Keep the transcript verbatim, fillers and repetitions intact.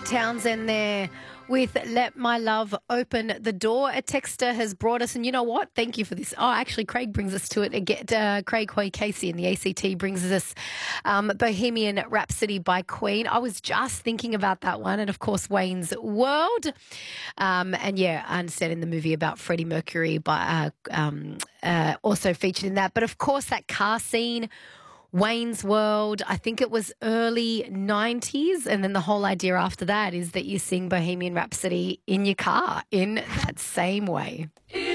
Townsend there with Let My Love Open the Door. A texter has brought us, and you know what? Thank you for this. Oh, actually, Craig brings us to it. Again, uh, Craig Hoy Casey in the A C T brings us um, Bohemian Rhapsody by Queen. I was just thinking about that one, and of course, Wayne's World. Um, and yeah, I understand in the movie about Freddie Mercury, by, uh, um, uh, also featured in that. But of course, that car scene, Wayne's World, I think it was early nineties, and then the whole idea after that is that you sing Bohemian Rhapsody in your car in that same way.